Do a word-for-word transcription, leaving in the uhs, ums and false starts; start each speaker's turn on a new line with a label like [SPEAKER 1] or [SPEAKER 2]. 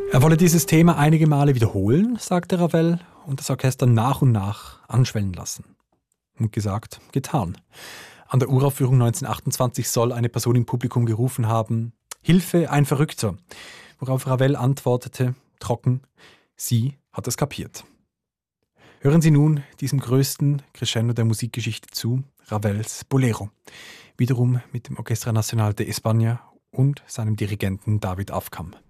[SPEAKER 1] Er wolle dieses Thema einige Male wiederholen, sagte Ravel, und das Orchester nach und nach anschwellen lassen. Und gesagt, getan. An der Uraufführung neunzehnhundertachtundzwanzig soll eine Person im Publikum gerufen haben: »Hilfe, ein Verrückter!« Worauf Ravel antwortete, trocken: »Sie hat es kapiert.« Hören Sie nun diesem größten Crescendo der Musikgeschichte zu, Ravels Bolero. Wiederum mit dem Orchestra Nacional de España und seinem Dirigenten David Afkham.